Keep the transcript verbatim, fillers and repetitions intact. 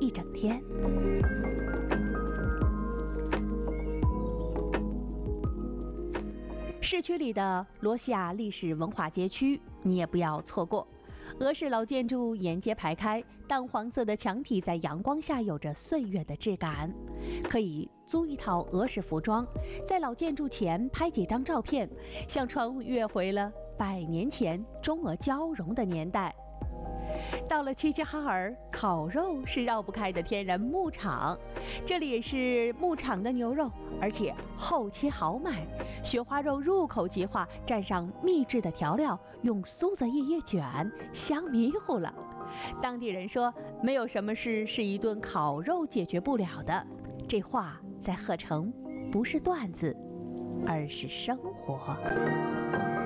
一整天。市区里的罗西亚历史文化街区，你也不要错过。俄式老建筑沿街排开，淡黄色的墙体在阳光下有着岁月的质感。可以租一套俄式服装，在老建筑前拍几张照片，像穿越回了百年前中俄交融的年代。到了齐齐哈尔，烤肉是绕不开的天然牧场，这里也是牧场的牛肉，而且厚切好买。雪花肉入口即化，蘸上秘制的调料，用苏子叶叶卷，香迷糊了。当地人说，没有什么事是一顿烤肉解决不了的。这话在鹤城不是段子，而是生活。